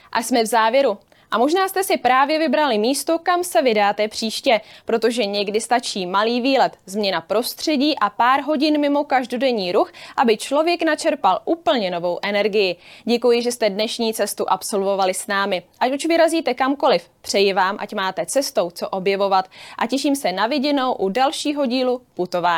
A jsme v závěru. A možná jste si právě vybrali místo, kam se vydáte příště, protože někdy stačí malý výlet, změna prostředí a pár hodin mimo každodenní ruch, aby člověk načerpal úplně novou energii. Děkuji, že jste dnešní cestu absolvovali s námi. Ať už vyrazíte kamkoliv, přeji vám, ať máte cestou co objevovat a těším se na viděnou u dalšího dílu Putování.